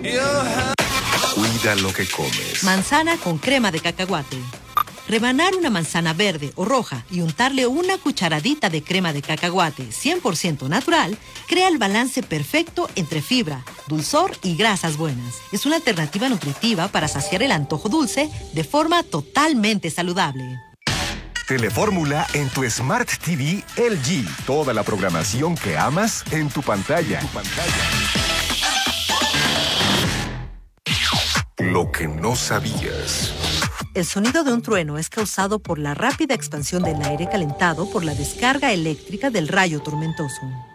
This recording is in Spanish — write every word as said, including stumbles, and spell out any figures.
Cuida lo que comes. Manzana con crema de cacahuate. Rebanar una manzana verde o roja y untarle una cucharadita de crema de cacahuate cien por ciento natural crea el balance perfecto entre fibra, dulzor y grasas buenas. Es una alternativa nutritiva para saciar el antojo dulce de forma totalmente saludable. Telefórmula en tu Smart T V L G. Toda la programación que amas en tu pantalla. En tu pantalla. Lo que no sabías. El sonido de un trueno es causado por la rápida expansión del aire calentado por la descarga eléctrica del rayo tormentoso.